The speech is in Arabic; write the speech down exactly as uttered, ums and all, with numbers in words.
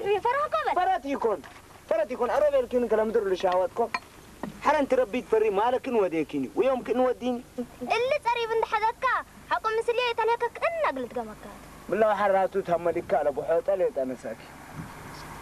أبي فرح قبل فرات يكون فرات يكون أروبيل كين كلام در لشهواتكم حرن تربيت فري مالك نوديكيني ويوم نوديني اللي قريب عند حدك حكم مسليه تلهك كأنك قلت جمكات بالله حراتو تهمدك على ابو حوطه ليت انا ساكي